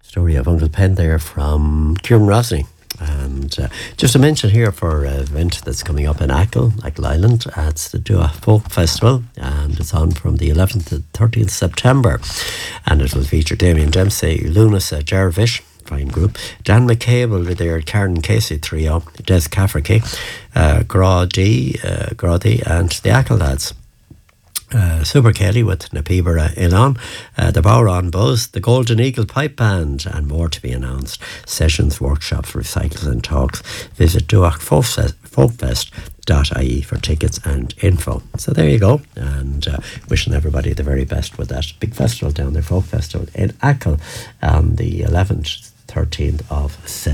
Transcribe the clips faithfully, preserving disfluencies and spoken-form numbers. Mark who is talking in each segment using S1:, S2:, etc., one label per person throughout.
S1: Story of Uncle Pen there from Kieran Rosny. And uh, just to mention here for an event that's coming up in Achill, Achill Island, uh, it's the Dua Folk Festival, and it's on from the eleventh to thirteenth September, and it will feature Damien Dempsey, Lunas uh, Jarvish, fine group, Dan McCabe will be there, Karen Casey Trio, Des Cafferty, uh, Gra D, uh, Gra D, and the Achill lads. Uh, Super Kelly with Napibara Ilan, uh, the Bowron Buzz, the Golden Eagle Pipe Band, and more to be announced. Sessions, workshops, recitals and talks. Visit duach folkfest dot I E for tickets and info. So there you go, and uh, wishing everybody the very best with that big festival down there, Folk Festival in Achill on the eleventh, thirteenth of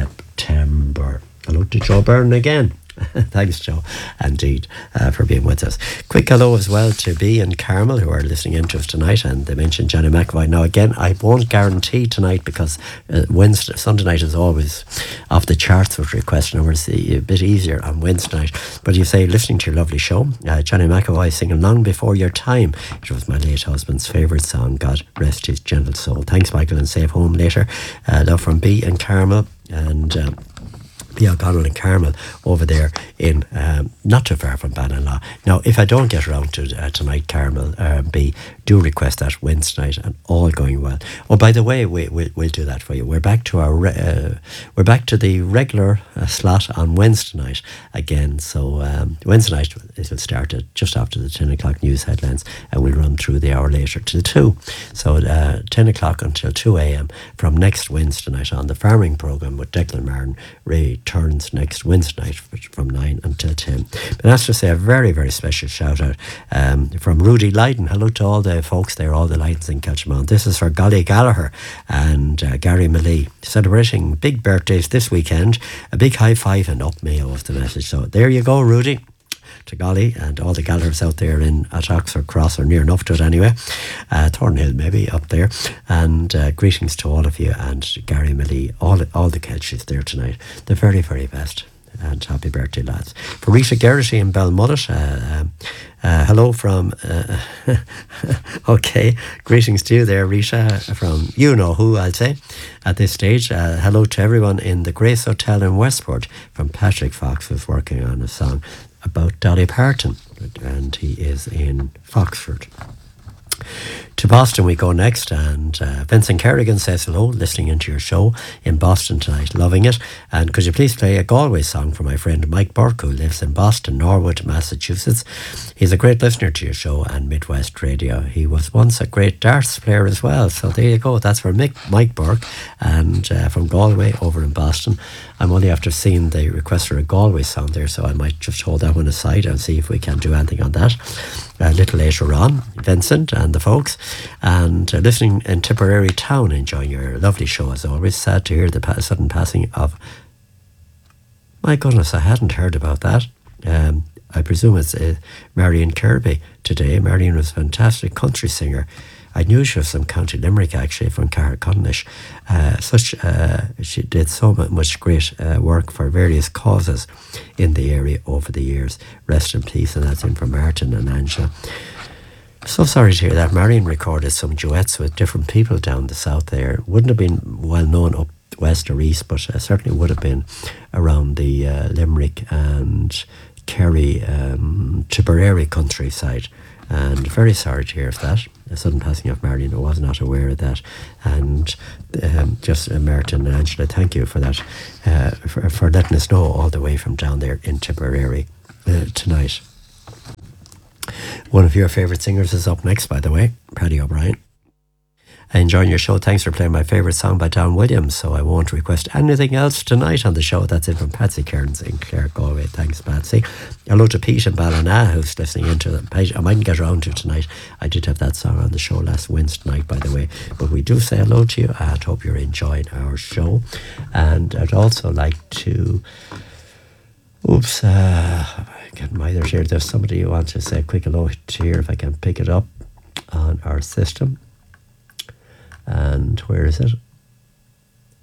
S1: September. Hello to Joe Byrne again. Thanks, Joe, indeed, uh, for being with us. Quick hello as well to B and Carmel, who are listening in to us tonight, and they mentioned Johnny McAvoy. Now, again, I won't guarantee tonight because uh, Wednesday, Sunday night is always off the charts with request numbers, a bit easier on Wednesday night. But you say, listening to your lovely show, uh, Johnny McAvoy singing Long Before Your Time. It was my late husband's favourite song. God rest his gentle soul. Thanks, Michael, and safe home later. Uh, love from B and Carmel, and Um, P. O'Connell and Carmel over there in um, not too far from Ballinlaw. Now, if I don't get around to uh, tonight, Carmel, uh, B, do request that Wednesday night, and all going well. Oh, by the way, we, we, we'll do that for you. We're back to our re- uh, we're back to the regular uh, slot on Wednesday night again. So um, Wednesday night it will start at just after the ten o'clock news headlines, and we'll run through the hour later till two. So uh, ten o'clock until two a.m. from next Wednesday night on the farming programme with Declan Martin. Ray turns next Wednesday night from nine until ten. But that's to say a very, very special shout out um, from Rudy Lydon. Hello to all the folks there, all the Lydons in Kilchmont. This is for Golly Gallagher and uh, Gary Malee, celebrating big birthdays this weekend. A big high five and up Mayo of the message. So there you go, Rudy, to Golly and all the Gallaghers out there in at Oxford Cross, or near enough to it anyway, uh, Thornhill maybe up there, and uh, greetings to all of you, and Gary Malee, all, all the Kelchies there tonight, the very, very best, and happy birthday, lads. For Rita Geraghty in Belmullet, uh, um, uh, hello from uh, okay, greetings to you there, Rita, from you know who, I'll say at this stage. Uh, hello to everyone in the Grace Hotel in Westport, from Patrick Fox, who's working on a song about Dolly Parton, and he is in Foxford. To Boston we go next, and uh, Vincent Kerrigan says hello, listening into your show in Boston tonight, loving it, and could you please play a Galway song for my friend Mike Burke, who lives in Boston, Norwood, Massachusetts. He's a great listener to your show and Midwest Radio. He was once a great darts player as well, so there you go. That's for Mick, Mike Burke, and uh, from Galway over in Boston. I'm only after seeing the request for a Galway song there, so I might just hold that one aside and see if we can do anything on that a little later on. Vincent and the folks, and uh, listening in Tipperary town, enjoying your lovely show as always. Sad to hear the pa- sudden passing of, my goodness, I hadn't heard about that. um, I presume it's uh, Marion Kirby today. Marion was a fantastic country singer. I knew she was from County Limerick, actually, from Carrickonnell. Uh, such uh, she did so much great uh, work for various causes in the area over the years. Rest in peace, and that's in for Martin and Angela. So sorry to hear that. Marion recorded some duets with different people down the south there. Wouldn't have been well known up west or east, but uh, certainly would have been around the uh, Limerick and Kerry, um, Tipperary countryside. And very sorry to hear of that. A sudden passing of Marion, I was not aware of that. And um, just uh, Martin and Angela, thank you for that, uh, for, for letting us know all the way from down there in Tipperary uh, tonight. One of your favourite singers is up next, by the way, Paddy O'Brien. Enjoying your show. Thanks for playing my favourite song by Don Williams, so I won't request anything else tonight on the show. That's it from Patsy Kearns in Clare, Galway. Thanks, Patsy. Hello to Pete in Ballina, who's listening into them. I mightn't get around to tonight. I did have that song on the show last Wednesday night, by the way, but we do say hello to you and hope you're enjoying our show. And I'd also like to oops uh getting my ears here. There's somebody who wants to say a quick hello to here, if I can pick it up on our system. And where is it?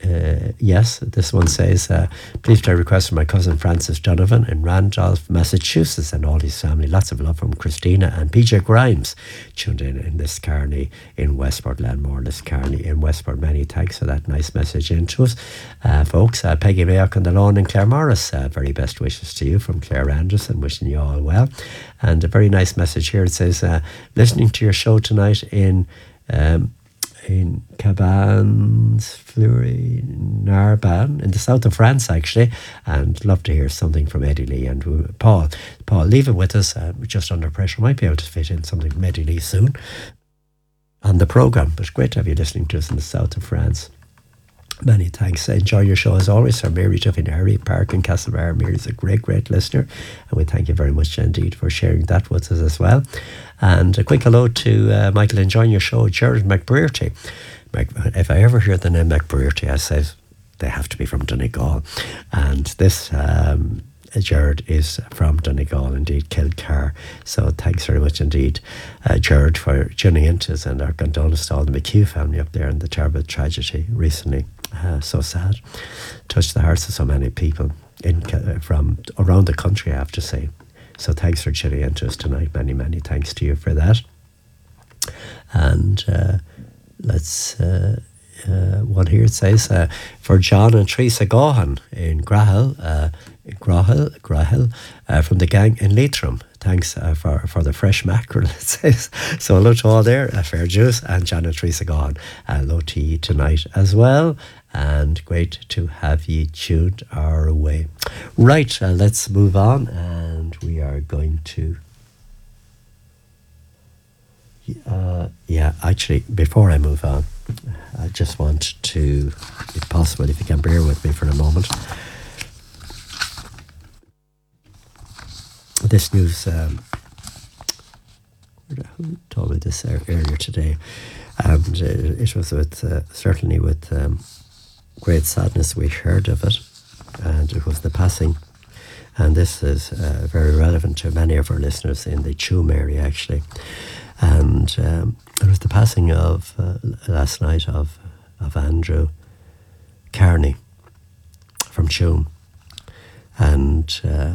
S1: Uh, yes, this one says, uh, please play a request from my cousin Francis Donovan in Randolph, Massachusetts, and all his family. Lots of love from Christina and P J Grimes, tuned in in Liscarney in Westport, Landmore, Liscarney in Westport. Many thanks for that nice message into us, uh, folks. Uh, Peggy Mayock on the lawn in Clare Morris, uh, very best wishes to you from Claire Anderson, wishing you all well. And a very nice message here. It says, uh, listening to your show tonight in... Um, in Cabans, Fleury, Narbonne, in the south of France, actually, and love to hear something from Eddie Lee and uh, Paul. Paul, leave it with us. Uh, we're just under pressure. Might be able to fit in something from Eddie Lee soon on the programme, but great to have you listening to us in the south of France. Many thanks. Enjoy your show as always. Sir Mary Duffy in Harry Park in Castlebar. Mary's a great, great listener, and we thank you very much indeed for sharing that with us as well. And a quick hello to uh, Michael, enjoying your show, Gerard McBrearty. If I ever hear the name McBrearty, I say they have to be from Donegal. And this um, Gerard is from Donegal, indeed, Kilcar. So thanks very much indeed, uh, Gerard, for tuning into us, and our condolences to all the McHugh family up there and the terrible tragedy recently. Uh, so sad. Touched the hearts of so many people in uh, from around the country, I have to say. So thanks for tuning into us tonight. Many, many thanks to you for that. And uh, let's... Uh, Uh, one here, it says, uh, for John and Teresa Gahan in Grahel, uh, Grahel, Grahel uh, from the gang in Leitrim. Thanks uh, for, for the fresh mackerel, it says. So hello to all there, uh, fair juice, and John and Teresa Gahan. Uh, hello to you tonight as well, and great to have you tuned our way. Right, uh, let's move on, and we are going to... Uh, yeah, actually, before I move on, I just want to, if possible, if you can bear with me for a moment. This news, um, who told me this earlier today, and uh, it was with, uh, certainly with um, great sadness we heard of it, and it was the passing, and this is uh, very relevant to many of our listeners in the Tuam area, actually. And um, it was the passing of, uh, last night, of of Andrew Carney from Tuam. And uh,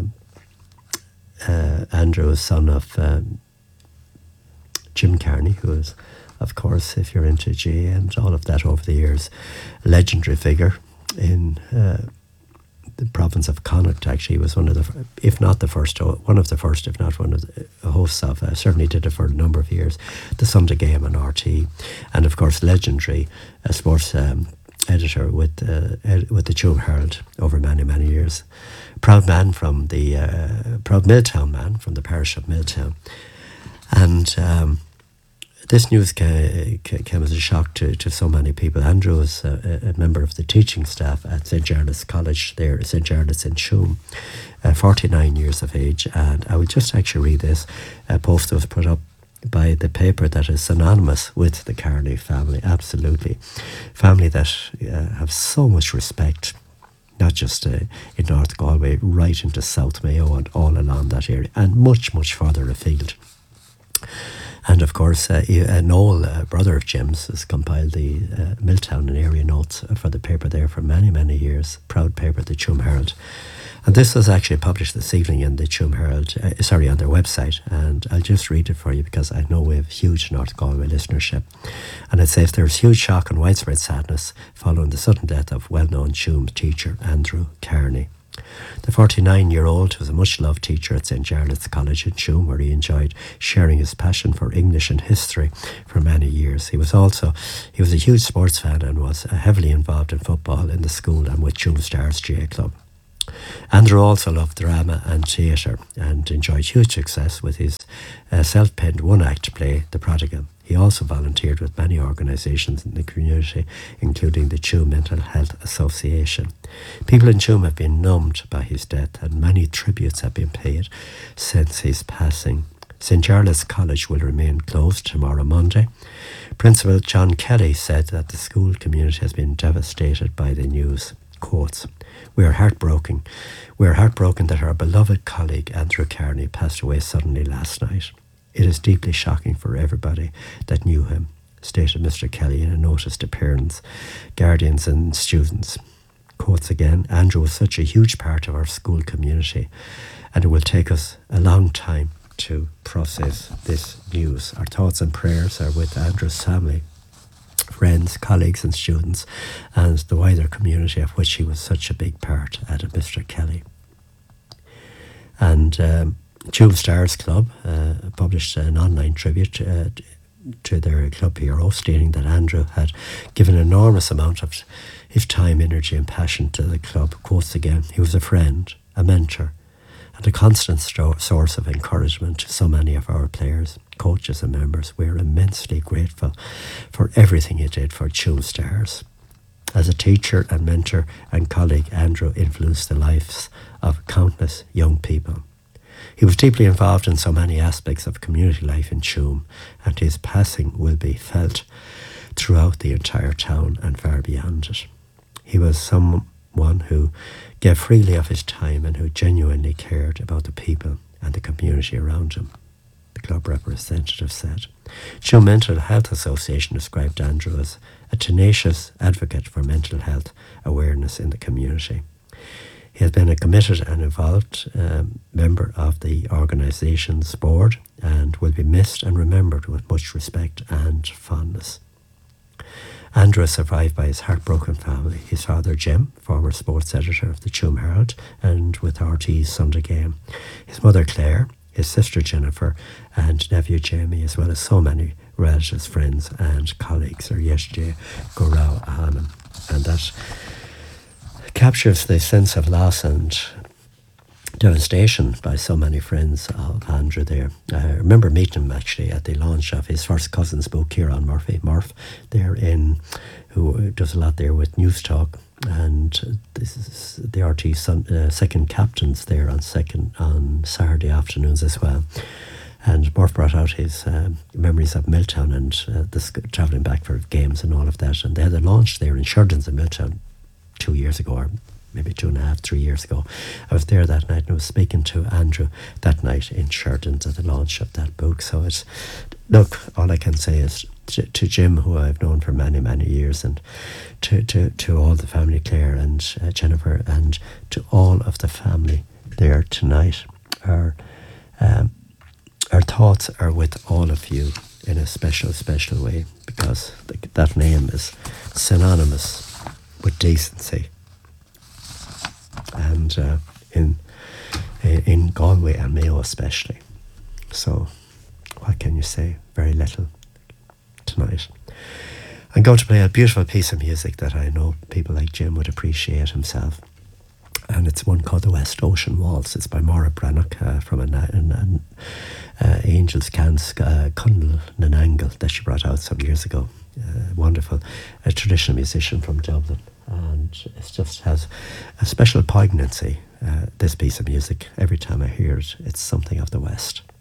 S1: uh, Andrew is son of um, Jim Carney, who is, of course, if you're into G A and all of that over the years, a legendary figure in uh, the province of Connacht. Actually, he was one of the, if not the first, one of the first, if not one of the hosts of, uh, certainly did it for a number of years, the Sunday Game on R T, and of course legendary uh, sports um, editor with uh, ed- with the Tuam Herald over many many years. Proud man from the uh, proud Milltown man from the parish of Milltown, and. Um, This news came, came as a shock to, to so many people. Andrew was a, a member of the teaching staff at Saint Jarlath's College there, Saint Jarlath's in Tuam, uh, forty-nine years of age. And I will just actually read this uh, post that was put up by the paper that is synonymous with the Carney family, absolutely. Family that uh, have so much respect, not just uh, in North Galway, right into South Mayo and all along that area, and much, much further afield. And of course, uh, uh, Noel, uh, brother of Jim's, has compiled the uh, Milltown and area notes for the paper there for many, many years. Proud paper, the Tuam Herald. And this was actually published this evening in the Tuam Herald, uh, sorry, on their website. And I'll just read it for you because I know we have huge North Galway listenership. And it says, there is huge shock and widespread sadness following the sudden death of well-known Tuam teacher Andrew Carney. The forty-nine-year-old was a much-loved teacher at Saint Jarlath's College in Tuam, where he enjoyed sharing his passion for English and history for many years. He was also he was a huge sports fan and was uh, heavily involved in football in the school and with Tuam Stars G A Club. Andrew also loved drama and theatre and enjoyed huge success with his uh, self-penned one-act play, The Prodigal. He also volunteered with many organisations in the community, including the Tuam Mental Health Association. People in Tuam have been numbed by his death, and many tributes have been paid since his passing. Saint Jarlath's College will remain closed tomorrow, Monday. Principal John Kelly said that the school community has been devastated by the news. Quotes, "We are heartbroken. We are heartbroken that our beloved colleague Andrew Carney passed away suddenly last night. It is deeply shocking for everybody that knew him. stated Mister Kelly in a notice to parents, guardians and students. Quotes again, Andrew was such a huge part of our school community, and it will take us a long time to process this news. Our thoughts and prayers are with Andrew's family, friends, colleagues and students, and the wider community of which he was such a big part, added Mister Kelly. And um, Tube Stars Club uh, published an online tribute uh, to their club hero, stating that Andrew had given an enormous amount of his time, energy and passion to the club. Quotes again, he was a friend, a mentor, and a constant sto- source of encouragement to so many of our players, coaches and members. We're immensely grateful for everything he did for Tube Stars. As a teacher and mentor and colleague, Andrew influenced the lives of countless young people. He was deeply involved in so many aspects of community life in Tuam, and his passing will be felt throughout the entire town and far beyond it. He was someone who gave freely of his time and who genuinely cared about the people and the community around him, the club representative said. Tuam Mental Health Association described Andrew as a tenacious advocate for mental health awareness in the community. He has been a committed and involved um, member of the organisation's board and will be missed and remembered with much respect and fondness. Andrew is survived by his heartbroken family, his father Jim, former sports editor of the Tuam Herald and with R T's Sunday Game, his mother Claire, his sister Jennifer and nephew Jamie, as well as so many relatives, friends and colleagues, or Yeshje Gorau Ahanam. And that captures the sense of loss and devastation by so many friends of Andrew there. I remember meeting him actually at the launch of his first cousin's book, Kieran Murphy, Murph, there in, who does a lot there with News Talk. And this is the R T sun, uh, second captains there on second on Saturday afternoons as well. And Murph brought out his um, memories of Milltown and uh, this travelling back for games and all of that. And they had a launch there in Sheridan's in Milltown two years ago, or maybe two and a half, three years ago. I was there that night and I was speaking to Andrew that night in Sheridan's at the launch of that book. So it's, look, all I can say is to, to Jim, who I've known for many, many years, and to, to, to all the family, Claire and uh, Jennifer, and to all of the family there tonight, our, um, our thoughts are with all of you in a special, special way, because the, that name is synonymous with decency. And uh, in in Galway and Mayo especially. So what can you say? Very little tonight. I'm going to play a beautiful piece of music that I know people like Jim would appreciate himself. And it's one called The West Ocean Waltz. It's by Maura Brannock uh, from an, an, an uh, Angels Cans uh, Cundle Nanangle that she brought out some years ago. Uh, wonderful. A traditional musician from Dublin. And it just has a special poignancy, uh, this piece of music. Every time I hear it, it's something of the West.